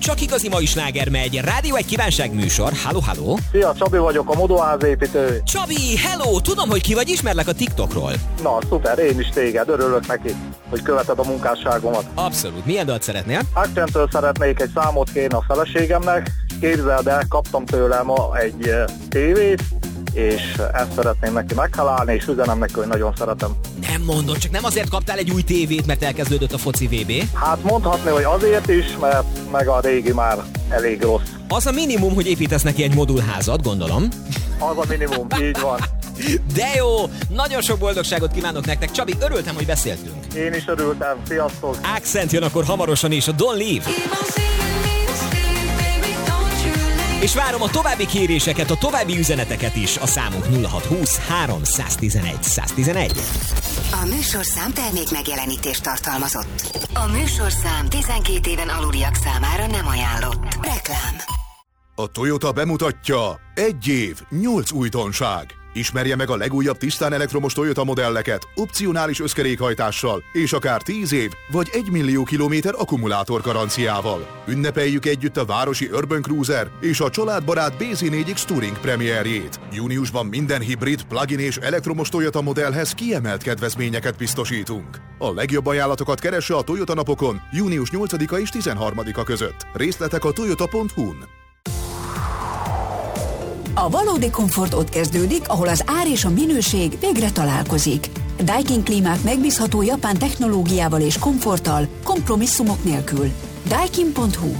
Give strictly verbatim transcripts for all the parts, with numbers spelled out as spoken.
Csak igazi mai sláger megy. Rádió egy kívánságműsor. Halló, halló. Szia, Csabi vagyok, a modóházépítő. Csabi, hello! Tudom, hogy ki vagy, ismerlek a TikTokról. Na, szuper, én is téged. Örülök neki, hogy követed a munkásságomat. Abszolút. Milyen dalt szeretnél? Accentől szeretnék egy számot kérni a feleségemnek. Képzeld el, kaptam tőle ma egy uh, tévét, és ezt szeretném neki meghalálni, és üzenem neki, hogy nagyon szeretem. Nem mondod, csak nem azért kaptál egy új tévét, mert elkezdődött a foci vé bé? Hát mondhatni, hogy azért is, mert meg a régi már elég rossz. Az a minimum, hogy építesz neki egy modulházat, gondolom. Az a minimum, így van. De jó! Nagyon sok boldogságot kívánok nektek. Csabi, örültem, hogy beszéltünk. Én is örültem, sziasztok! Accent jön akkor hamarosan is, a Don't Leave. És várom a további kéréseket, a további üzeneteket is. A számunk nulla hat húsz három tizenegy száz tizenegy. A műsorszám termék megjelenítést tartalmazott. A műsorszám tizenkét éven aluliak számára nem ajánlott. Reklám. A Toyota bemutatja egy év, nyolc újdonság. Ismerje meg a legújabb tisztán elektromos Toyota modelleket, opcionális összkerékhajtással, és akár tíz év vagy egy millió kilométer akkumulátor garanciával. Ünnepeljük együtt a városi Urban Cruiser és a családbarát bé zé négy X Touring premierjét. Júniusban minden hibrid, plug-in és elektromos Toyota modellhez kiemelt kedvezményeket biztosítunk. A legjobb ajánlatokat keresse a Toyota napokon június nyolcadika és tizenharmadika között. Részletek a toyota pont hu-n. A valódi komfort ott kezdődik, ahol az ár és a minőség végre találkozik. Daikin klímák megbízható japán technológiával és komforttal, kompromisszumok nélkül. Daikin pont hu.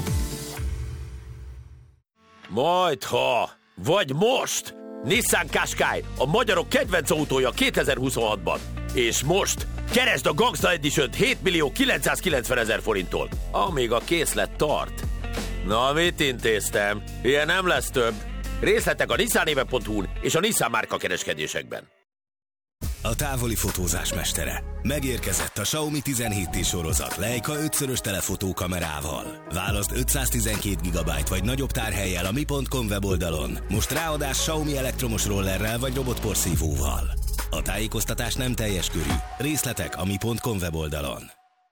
Majdha, vagy most! Nissan Qashqai, a magyarok kedvenc autója kétezer-huszonhatban. És most keresd a Gangsta Edition-t hét millió kilencszázkilencvenezer forinttól, amíg a készlet tart. Na, mit intéztem? Ilyen nem lesz több. Részletek a nissan éve pont hu-n és a Nissan márka kereskedésekben. A távoli fotózás mestere. Megérkezett a Xiaomi tizenhét T sorozat Leica ötszörös telefonó kamerával. Válaszd ötszáztizenkét gigabyte vagy nagyobb tárhellyel a mi pont com weboldalon. Most ráadás Xiaomi elektromos rollerrel vagy robotporszívóval. A tájékoztatás nem teljes körű. Részletek a mi pont com weboldalon.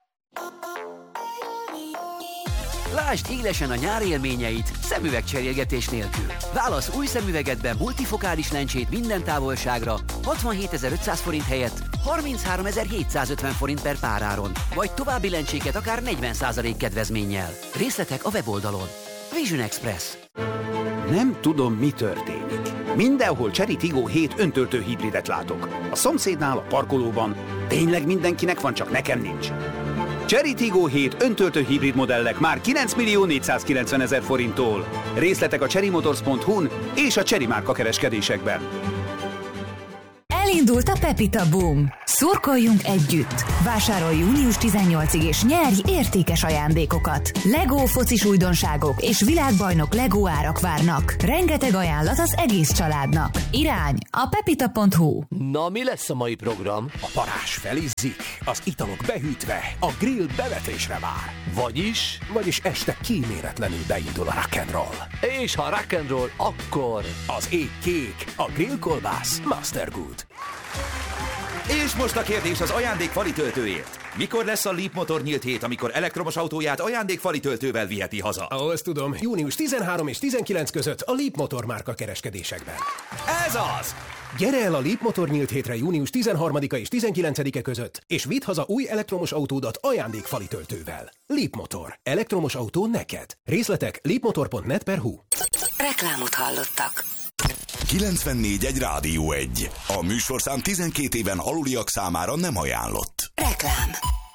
Lásd élesen a nyár élményeit szemüvegcserélgetés nélkül. Válasz új szemüvegedben multifokális lencsét minden távolságra hatvanhétezer-ötszáz forint helyett harmincháromezer-hétszázötven forint per páráron, vagy további lencséket akár negyven százalék kedvezménnyel. Részletek a weboldalon. Vision Express. Nem tudom, mi történik. Mindenhol Chery Tiggo hét öntöltő hibridet látok. A szomszédnál, a parkolóban. Tényleg mindenkinek van, csak nekem nincs. Chery Tiggo hét öntöltő hibrid modellek már kilenc millió négyszázkilencvenezer forinttól. Részletek a chery motors pont hu-n és a Chery márka kereskedésekben. Elindult a Pepita Boom. Szurkoljunk együtt! Vásárolj június tizennyolcadikáig és nyerj értékes ajándékokat. Lego focis újdonságok és világbajnok Lego árak várnak. Rengeteg ajánlat az egész családnak. Irány a pepita pont hu. Na, mi lesz a mai program? A parázs felizzik, az italok behűtve, a grill bevetésre vár. Vagyis? Vagyis este kíméletlenül beindul a rock'n'roll. És ha rock'n'roll, akkor... Az ég kék, a grillkolbász Master Good. És most a kérdés az ajándékfali töltőért. Mikor lesz a Leap Motor nyílt hét, amikor elektromos autóját ajándékfali töltővel viheti haza? Ó, ezt tudom. június tizenharmadika és tizenkilencedike között a Leap Motor márka kereskedésekben. Ez az! Gyere el a Leap Motor nyílt hétre június tizenharmadika és tizenkilencedike között, és vidd haza új elektromos autódat ajándékfali töltővel. Leap Motor. Elektromos autó neked. Részletek leapmotor pont net per hu. Reklámot hallottak. kilencvennégy egy Rádió egy. A műsorszám tizenkét éven aluliak számára nem ajánlott. Reklám.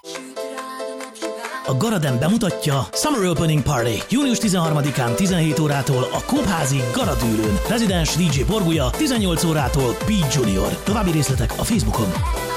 A Garaden bemutatja Summer Opening Party. június tizenharmadikán tizenhét órától a Kóbházi Garadűlőn. Rezidens dé dzsé Borgulya tizennyolc órától Pete Junior. További részletek a Facebookon.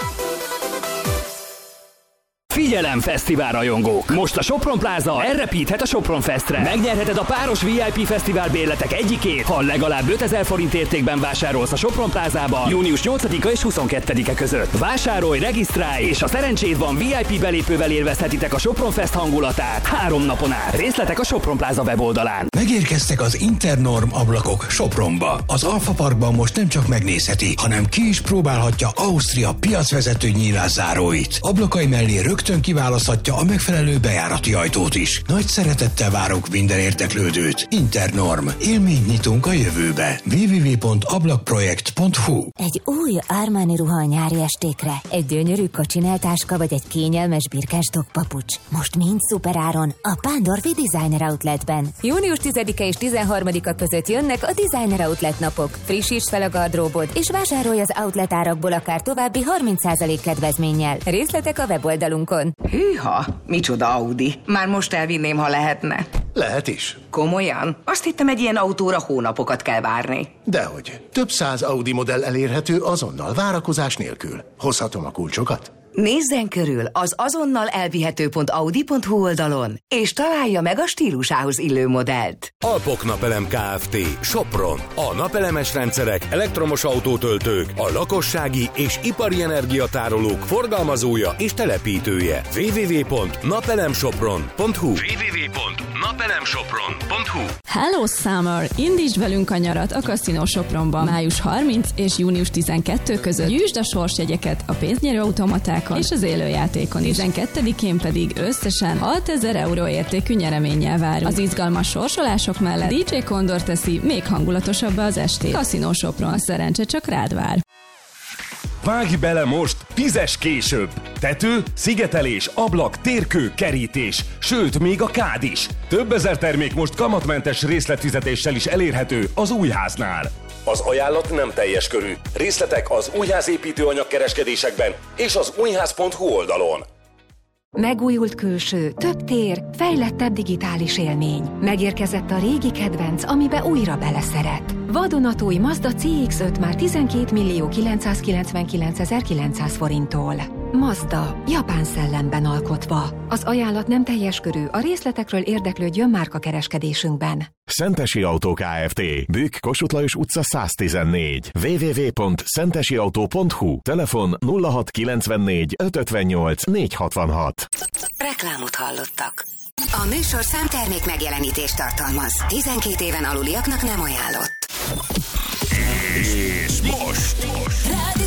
Figyelem, fesztivál rajongók! Most a Sopron Plaza elrepíthet a Sopron Festre. Megnyerheted a páros vé i pé fesztivál bérletek egyikét, ha legalább ötezer forint értékben vásárolsz a Sopron Plázában június nyolcadika és huszonkettedike között. Vásárolj, regisztrálj, és ha szerencséd van, vé i pé belépővel élvezhetitek a Sopron Fest hangulatát három napon át. Részletek a Sopron Plaza weboldalán. Megérkeztek az Internorm ablakok Sopronba. Az Alfa Parkban most nem csak megnézheti, hanem ki is próbálhatja Ausztria piacvezető nyílászáróit. Ablakai mellé rögtön rögtön kiválaszthatja a megfelelő bejárati ajtót is. Nagy szeretettel várunk minden érdeklődőt. Internorm. Élményt nyitunk a jövőbe. double-u double-u double-u pont ablakprojekt pont hu. Egy új Armani ruha a nyári estékre, egy gyönyörű kocsineltáska vagy egy kényelmes birkenstock papucs. Most mind szuperáron a Pándorfi Designer Outletben. június tizedike és tizenharmadika között jönnek a Designer Outlet napok. Frissíts fel a gardróbod és vásárolj az outlet árakból akár további harminc százalék kedvezménnyel. Részletek a weboldalunkon. Hűha, micsoda Audi. Már most elvinném, ha lehetne. Lehet is. Komolyan? Azt hittem, egy ilyen autóra hónapokat kell várni. Dehogy. Több száz Audi modell elérhető azonnal, várakozás nélkül. Hozhatom a kulcsokat? Nézzen körül az azonnal elvihető pont audi pont hu oldalon, és találja meg a stílusához illő modellt. Alpok Napelem Kft. Sopron. A napelemes rendszerek, elektromos autótöltők, a lakossági és ipari energiatárolók forgalmazója és telepítője. double-u double-u double-u pont napelemsopron pont hu double-u double-u double-u pont napelemsopron pont hu. Hello Summer! Indítsd velünk a nyarat a Casino Sopronban. május harmincadika és június tizenkettedike között gyűjtsd a sorsjegyeket a pénznyerő automatákon és az élőjátékon is. tizenkettedikén pedig összesen hatezer euró értékű nyereménnyel várunk. Az izgalmas sorsolások mellett dé dzsé Kondor teszi még hangulatosabbá az estét. Casino Sopron, a szerencse csak rád vár. Vágj bele most, tízes később! Tető, szigetelés, ablak, térkő, kerítés, sőt, még a kád is. Több ezer termék most kamatmentes részletfizetéssel is elérhető az Újháznál. Az ajánlat nem teljes körű. Részletek az Újház építőanyag kereskedésekben és az újház pont hu oldalon. Megújult külső, több tér, fejlettebb digitális élmény. Megérkezett a régi kedvenc, amibe újra beleszeret. Vadonatúj Mazda cé iksz öt már tizenkét millió kilencszázkilencvenkilencezer-kilencszáz forinttól. Mazda, japán szellemben alkotva. Az ajánlat nem teljes körű, a részletekről érdeklődjön márka kereskedésünkben. Szentesi Autó Kft. Bükk Kossuth Lajos utca száztizennégy. double-u double-u double-u pont szentesi autó pont hu. Telefon nulla hat kilencvennégy öt ötvennyolc négy hatvanhat. Reklámot hallottak. A műsorszám termék megjelenítést tartalmaz. tizenkét éven aluliaknak nem ajánlott. És most! most.